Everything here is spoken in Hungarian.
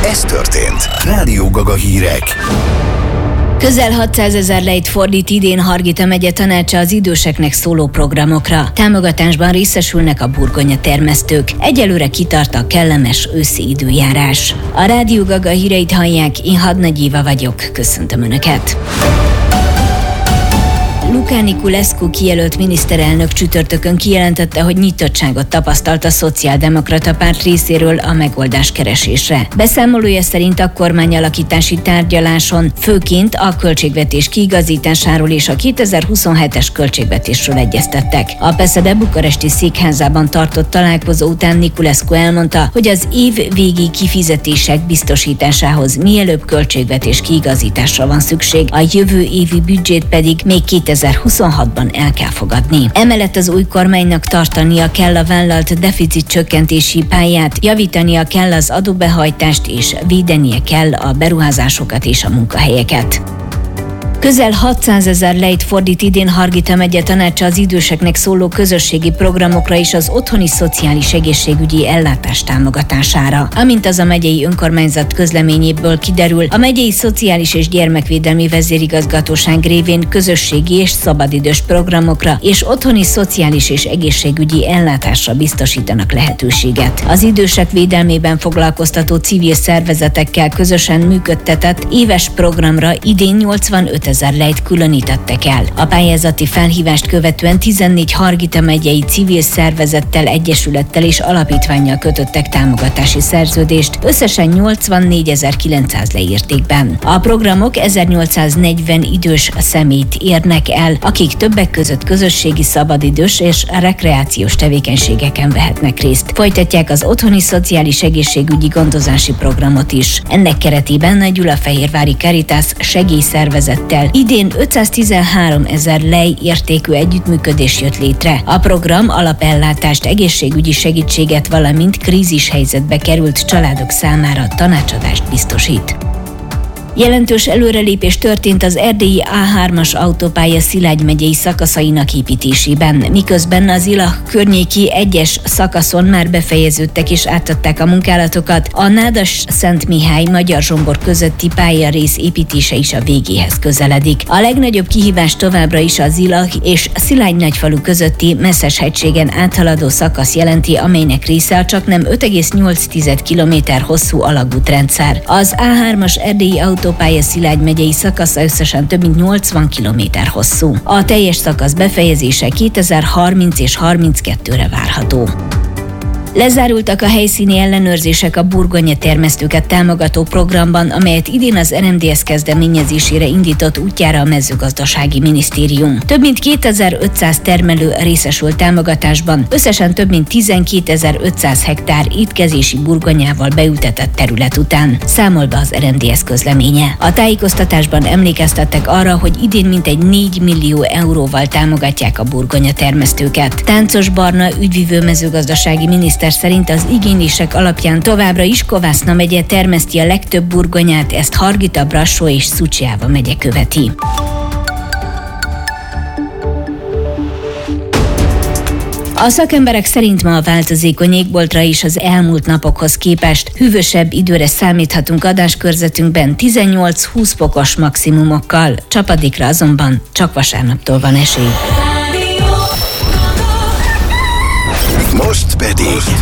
Ez történt. Rádió Gaga hírek. Közel 600 000 lejt fordít idén Hargita megye tanácsa az időseknek szóló programokra. Támogatásban részesülnek a burgonya termesztők. Egyelőre kitart a kellemes őszi időjárás. A Rádió Gaga híreit hallják, én Hadnagy Éva vagyok. Köszöntöm Önöket! Luca Niculescu kijelölt miniszterelnök csütörtökön kijelentette, hogy nyitottságot tapasztalt a Szociáldemokrata Párt részéről a megoldás keresésre. Beszámolója szerint a kormányalakítási tárgyaláson főként a költségvetés kiigazításáról és a 2027-es költségvetésről egyeztettek. A PSZDE bukaresti székházában tartott találkozó után Niculescu elmondta, hogy az év végi kifizetések biztosításához mielőbb költségvetés kiigazításra van szükség, a jövő évi büdzsét pedig még 2026-ban el kell fogadni. Emellett az új kormánynak tartania kell a vállalt deficit csökkentési pályát, javítania kell az adóbehajtást és védenie kell a beruházásokat és a munkahelyeket. Közel 600 000 lejt fordít idén Hargita megye tanácsa az időseknek szóló közösségi programokra és az otthoni szociális egészségügyi ellátás támogatására. Amint az a megyei önkormányzat közleményéből kiderül, a megyei szociális és gyermekvédelmi vezérigazgatóság révén közösségi és szabadidős programokra és otthoni szociális és egészségügyi ellátásra biztosítanak lehetőséget. Az idősek védelmében foglalkoztató civil szervezetekkel közösen működtetett éves programra idén 85 000 lejt különítettek el. A pályázati felhívást követően 14 Hargita megyei civil szervezettel, egyesülettel és alapítvánnyal kötöttek támogatási szerződést, összesen 84 900 leértékben. A programok 1840 idős személyt érnek el, akik többek között közösségi szabadidős és rekreációs tevékenységeken vehetnek részt. Folytatják az otthoni szociális egészségügyi gondozási programot is. Ennek keretében a Gyulafehérvári Caritas segélyszervezettel idén 513 000 lej értékű együttműködés jött létre. A program alapellátást, egészségügyi segítséget, valamint krízishelyzetbe került családok számára tanácsadást biztosít. Jelentős előrelépés történt az erdélyi A3-as autópálya Szilágy megyei szakaszainak építésében, miközben az Ilah környéki egyes szakaszon már befejeződtek és átadták a munkálatokat. A Nádas-Szentmihály-Magyarzsombor közötti pályarész építése is a végéhez közeledik. A legnagyobb kihívás továbbra is az Ilah és Szilágy-Nagyfalu közötti Messzes-hegységen áthaladó szakasz jelenti, amelynek része a csaknem 5,8 km hosszú alagútrendszer. Az A3-as erdélyi autópálya Szilágy megyei szakasza összesen több mint 80 km hosszú. A teljes szakasz befejezése 2030 és 32-re várható. Lezárultak a helyszíni ellenőrzések a burgonya termesztőket támogató programban, amelyet idén az RMDSZ kezdeményezésére indított útjára a mezőgazdasági minisztérium. Több mint 2500 termelő részesült támogatásban, összesen több mint 12 500 hektár étkezési burgonyával beültetett terület után, számol be az RMDSZ közleménye. A tájékoztatásban emlékeztettek arra, hogy idén mintegy 4 millió euróval támogatják a burgonya termesztőket. Táncos Barna ügyvivő mezőgazdasági miniszter szerint az igénylések alapján továbbra is Kovászna megye termeszti a legtöbb burgonyát, ezt Hargita, Brassó és Szucjava megye követi. A szakemberek szerint ma a változékony égboltra is az elmúlt napokhoz képest hűvösebb időre számíthatunk adáskörzetünkben 18-20 fokos maximumokkal, csapadékra azonban csak vasárnaptól van esély. Most pedig